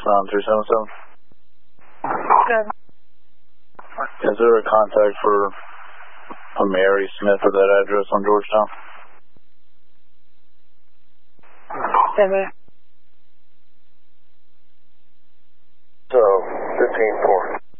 69377. Good. Is there a contact for a Mary Smith at that address on Georgetown? 7. So, 15-4.